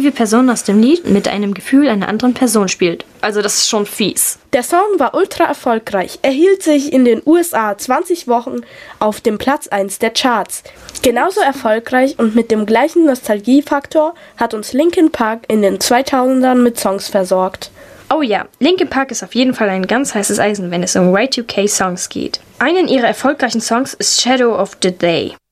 fiktive Person aus dem Lied mit einem Gefühl einer anderen Person spielt. Also das ist schon fies. Der Song war ultra erfolgreich. Er hielt sich in den USA 20 Wochen auf dem Platz 1 der Charts. Genauso erfolgreich und mit dem gleichen Nostalgiefaktor hat uns Linkin Park in den 2000ern mit Songs versorgt. Oh ja, Linkin Park ist auf jeden Fall ein ganz heißes Eisen, wenn es um Y2K-Songs geht. Einen ihrer erfolgreichen Songs ist Shadow of the Day.